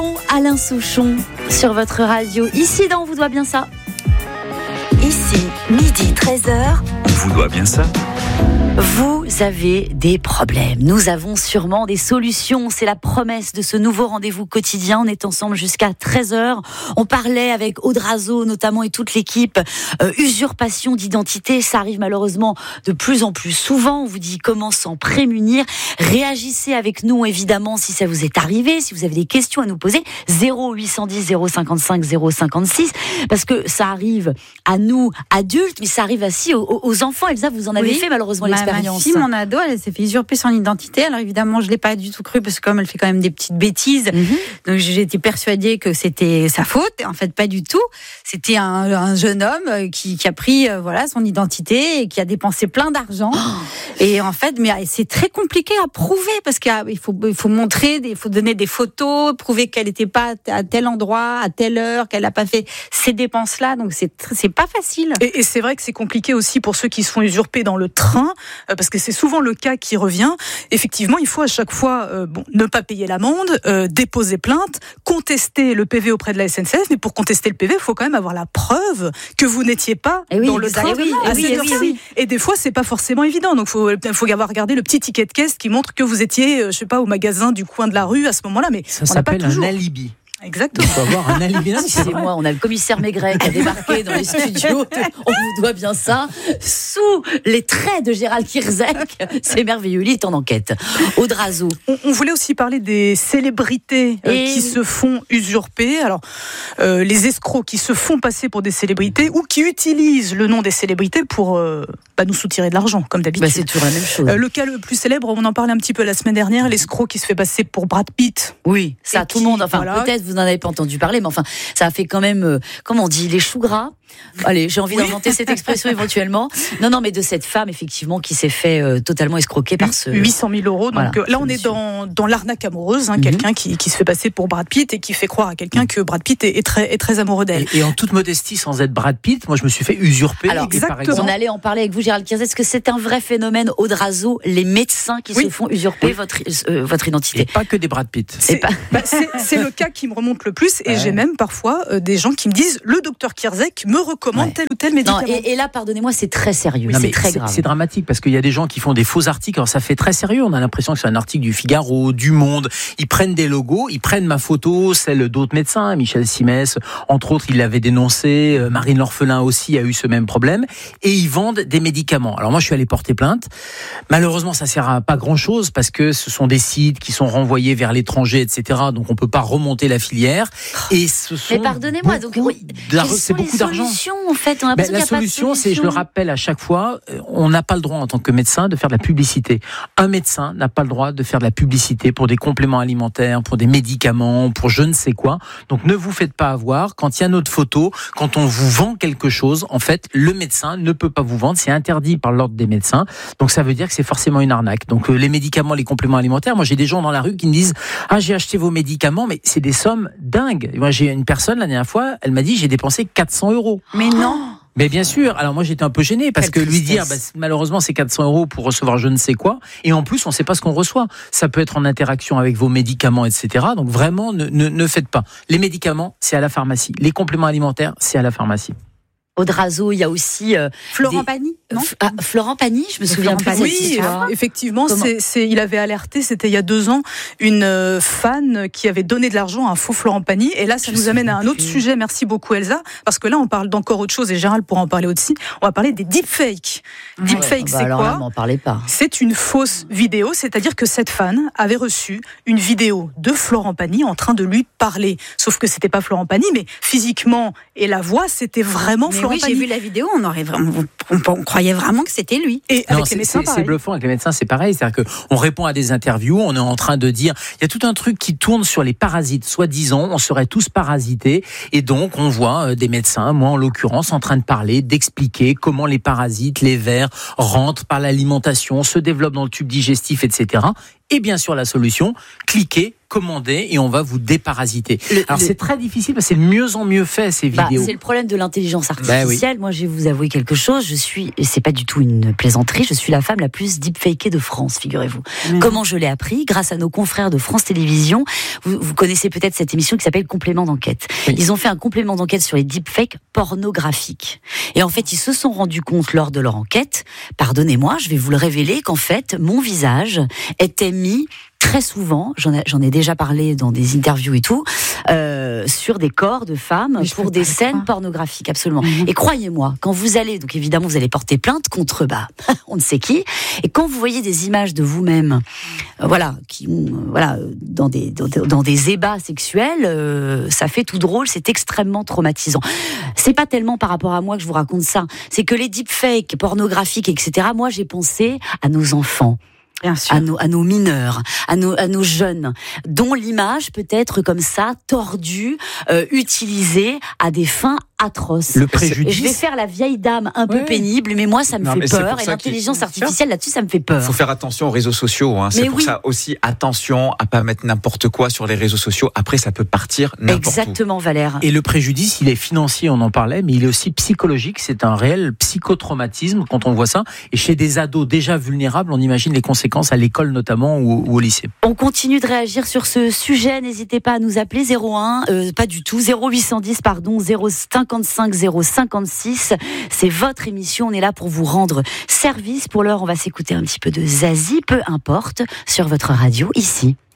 Alain Souchon sur votre radio. Ici dans On vous doit bien ça. Ici, midi 13h. On vous doit bien ça. Vous avez des problèmes. Nous avons sûrement des solutions. C'est la promesse de ce nouveau rendez-vous quotidien. On est ensemble jusqu'à 13h. On parlait avec Audrazo notamment et toute l'équipe. Usurpation d'identité, ça arrive malheureusement de plus en plus souvent. On vous dit comment s'en prémunir. Réagissez avec nous évidemment si ça vous est arrivé, si vous avez des questions à nous poser. 0810 055 056 parce que ça arrive à nous adultes, mais ça arrive aussi aux enfants. Elsa, vous en avez fait malheureusement l'expérience. Ma fille, mon ado, elle s'est fait usurper son identité. Alors évidemment, je l'ai pas du tout cru parce que comme elle fait quand même des petites bêtises, donc j'ai été persuadée que c'était sa faute. Et en fait, pas du tout. C'était un jeune homme qui a pris son identité et qui a dépensé plein d'argent. Et en fait, mais c'est très compliqué à prouver parce qu'il faut montrer, il faut donner des photos, prouver qu'elle n'était pas à tel endroit, à telle heure, qu'elle n'a pas fait ces dépenses-là. Donc c'est pas facile. Et c'est vrai que c'est compliqué aussi pour ceux qui se font usurper dans le train, parce que c'est souvent le cas qui revient. Effectivement, il faut à chaque fois ne pas payer l'amende, déposer plainte, contester le PV auprès de la SNCF, mais pour contester le PV, il faut quand même avoir la preuve que vous n'étiez pas dans le train à cette heure-ci. Et des fois, c'est pas forcément évident. Donc, il faut avoir regardé le petit ticket de caisse qui montre que vous étiez, au magasin du coin de la rue à ce moment-là. Mais ça s'appelle un alibi. Exactement. Il faut avoir un alibi. Excusez-moi, on a le commissaire Maigret qui a débarqué dans les studios. On vous doit bien ça. Sous les traits de Gérald Kierzek. C'est merveilleux, il est en enquête. Audrazo. On voulait aussi parler des célébrités qui se font usurper. Alors, les escrocs qui se font passer pour des célébrités ou qui utilisent le nom des célébrités pour nous soutirer de l'argent, comme d'habitude. C'est toujours la même chose. Le cas le plus célèbre, on en parlait un petit peu la semaine dernière, l'escroc qui se fait passer pour Brad Pitt. Oui, ça, tout le monde, peut-être vous n'en avez pas entendu parler, mais enfin, ça a fait quand même, comment on dit, les choux gras. Allez, j'ai envie d'inventer cette expression éventuellement. Non, mais de cette femme, effectivement, qui s'est fait totalement escroquer par ce... 800 000 euros. Donc là, on est dans l'arnaque amoureuse. Quelqu'un qui se fait passer pour Brad Pitt et qui fait croire à quelqu'un que Brad Pitt est très amoureux d'elle. Et en toute modestie, sans être Brad Pitt, moi, je me suis fait usurper. Alors, on allait en parler avec vous, Gérald Kierzek. Est-ce que c'est un vrai phénomène, Audrazo, les médecins qui se font usurper votre identité? Et pas que des Brad Pitt. C'est le cas qui me remonte le plus. Et j'ai même parfois des gens qui me disent le docteur Kierzek me recommande tel ou tel médicament. Non, et là, pardonnez-moi, c'est très sérieux, c'est très grave. C'est dramatique parce qu'il y a des gens qui font des faux articles. Alors ça fait très sérieux. On a l'impression que c'est un article du Figaro, du Monde. Ils prennent des logos, ils prennent ma photo, celle d'autres médecins. Michel Simès, entre autres, il l'avait dénoncé. Marine L'Orphelin aussi a eu ce même problème. Et ils vendent des médicaments. Alors moi, je suis allé porter plainte. Malheureusement, ça sert à pas grand-chose parce que ce sont des sites qui sont renvoyés vers l'étranger, etc. Donc on peut pas remonter la filière. Et ce sont. Mais pardonnez-moi, donc c'est beaucoup d'argent. En fait, la solution, c'est, je le rappelle à chaque fois, on n'a pas le droit en tant que médecin de faire de la publicité. Un médecin n'a pas le droit de faire de la publicité pour des compléments alimentaires, pour des médicaments, pour je ne sais quoi. Donc ne vous faites pas avoir. Quand il y a notre photo, quand on vous vend quelque chose, en fait, le médecin ne peut pas vous vendre. C'est interdit par l'ordre des médecins. Donc ça veut dire que c'est forcément une arnaque. Donc les médicaments, les compléments alimentaires, moi j'ai des gens dans la rue qui me disent « Ah, j'ai acheté vos médicaments, mais c'est des sommes dingues. » Moi j'ai une personne la dernière fois, elle m'a dit « J'ai dépensé 400 euros. » Mais non. Mais bien sûr, alors moi j'étais un peu gêné parce que lui dire malheureusement c'est 400 euros pour recevoir je ne sais quoi et en plus on ne sait pas ce qu'on reçoit. Ça peut être en interaction avec vos médicaments, etc. Donc vraiment ne faites pas. Les médicaments c'est à la pharmacie, les compléments alimentaires c'est à la pharmacie. Audrazo, il y a aussi Florent Pagny, non ? Florent Pagny, je me souviens plus de cette histoire. Effectivement, il avait alerté, c'était il y a 2 ans, une fan qui avait donné de l'argent à un faux Florent Pagny. Et là, ça nous amène à un autre sujet. Merci beaucoup, Elsa, parce que là, on parle d'encore autre chose et Gérald pourra en parler aussi. On va parler des deepfakes. Deepfake, c'est alors quoi ? Là, m'en parlez pas. C'est une fausse vidéo, c'est-à-dire que cette fan avait reçu une vidéo de Florent Pagny en train de lui parler. Sauf que c'était pas Florent Pagny, mais physiquement et la voix, c'était vraiment Florent Pagny. J'ai vu la vidéo, on croyait vraiment que c'était lui. Et avec les médecins, c'est bluffant. Avec les médecins, c'est pareil. C'est-à-dire qu'on répond à des interviews, on est en train de dire, il y a tout un truc qui tourne sur les parasites. Soi-disant, on serait tous parasités. Et donc, on voit des médecins, moi en l'occurrence, en train de parler, d'expliquer comment les parasites, les vers, rentrent par l'alimentation, se développent dans le tube digestif, etc. Et bien sûr, la solution, cliquez, commandez et on va vous déparasiter. Alors c'est très difficile parce que c'est de mieux en mieux fait ces vidéos. C'est le problème de l'intelligence artificielle. Moi, je vais vous avouer quelque chose. Et c'est pas du tout une plaisanterie, je suis la femme la plus deepfakée de France, figurez-vous. Comment je l'ai appris? Grâce à nos confrères de France Télévisions. Vous connaissez peut-être cette émission qui s'appelle Complément d'enquête. Oui. Ils ont fait un complément d'enquête sur les deepfakes pornographiques. Et en fait, ils se sont rendus compte lors de leur enquête, pardonnez-moi, je vais vous le révéler, qu'en fait, mon visage était mis très souvent, j'en ai déjà parlé dans des interviews et tout, sur des corps de femmes pour des scènes pornographiques, absolument. Et croyez-moi, quand vous allez, donc évidemment vous allez porter plainte contre, on ne sait qui, et quand vous voyez des images de vous-même, dans des ébats sexuels, ça fait tout drôle, c'est extrêmement traumatisant. C'est pas tellement par rapport à moi que je vous raconte ça, c'est que les deepfakes pornographiques, etc., moi j'ai pensé à nos enfants. Bien sûr. À nos mineurs, à nos jeunes, dont l'image peut être comme ça, tordue, utilisée à des fins atroces. Le préjudice. Je vais faire la vieille dame un peu pénible, mais moi ça me fait peur. Et l'intelligence artificielle là-dessus, ça me fait peur. Il faut faire attention aux réseaux sociaux. C'est pour ça aussi, attention à pas mettre n'importe quoi sur les réseaux sociaux. Après, ça peut partir n'importe où. Exactement, Valère. Et le préjudice, il est financier, on en parlait, mais il est aussi psychologique. C'est un réel psychotraumatisme quand on voit ça. Et chez des ados déjà vulnérables, on imagine les conséquences à l'école notamment ou au lycée. On continue de réagir sur ce sujet. N'hésitez pas à nous appeler 0810 055 056. C'est votre émission. On est là pour vous rendre service. Pour l'heure, on va s'écouter un petit peu de Zazie, peu importe, sur votre radio ici.